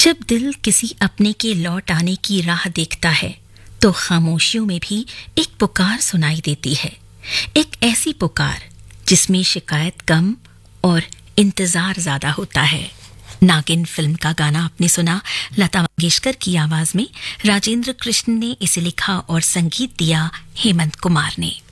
जब दिल किसी अपने के लौट आने की राह देखता है तो खामोशियों में भी एक पुकार सुनाई देती है, एक ऐसी पुकार जिसमें शिकायत कम और इंतजार ज्यादा होता है। नागिन फिल्म का गाना आपने सुना, लता मंगेशकर की आवाज में। राजेंद्र कृष्ण ने इसे लिखा और संगीत दिया हेमंत कुमार ने।